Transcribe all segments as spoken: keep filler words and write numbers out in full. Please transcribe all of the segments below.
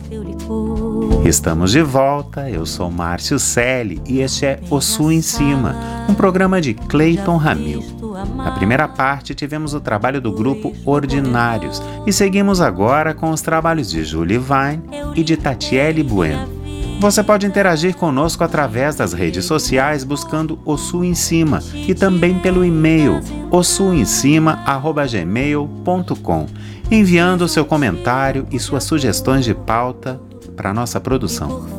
Estamos de volta, eu sou Márcio Selle e este é O Sul em Cima, um programa de Cleiton Ramil. Na primeira parte tivemos o trabalho do grupo Ordinários e seguimos agora com os trabalhos de Julie Vine e de Tatiele Bueno. Você pode interagir conosco através das redes sociais buscando O Sul em Cima e também pelo e-mail o sul em cima arroba gmail ponto com, enviando o seu comentário e suas sugestões de pauta para nossa produção.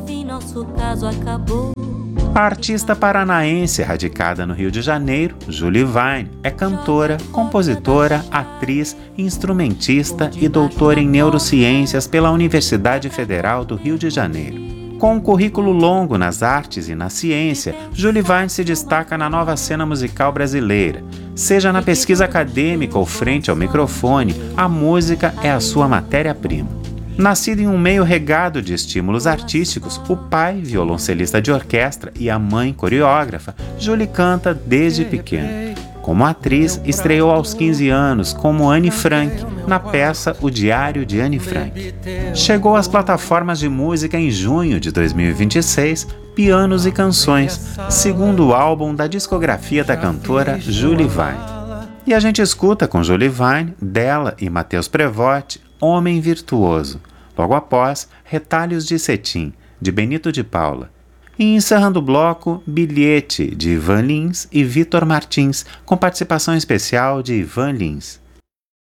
A artista paranaense radicada no Rio de Janeiro, Julie Vine, é cantora, compositora, atriz, instrumentista e doutora em neurociências pela Universidade Federal do Rio de Janeiro. Com um currículo longo nas artes e na ciência, Julie Vine se destaca na nova cena musical brasileira. Seja na pesquisa acadêmica ou frente ao microfone, a música é a sua matéria-prima. Nascida em um meio regado de estímulos artísticos, o pai, violoncelista de orquestra, e a mãe, coreógrafa, Julie canta desde pequena. Como atriz, estreou aos quinze anos como Anne Frank, na peça O Diário de Anne Frank. Chegou às plataformas de música em junho de dois mil e vinte e seis, Pianos e Canções, segundo álbum da discografia da cantora Julie Vine. E a gente escuta com Julie Vine, dela e Matheus Prevotti, Homem Virtuoso. Logo após, Retalhos de Cetim, de Benito de Paula. E encerrando o bloco, Bilhete, de Ivan Lins e Vitor Martins, com participação especial de Ivan Lins.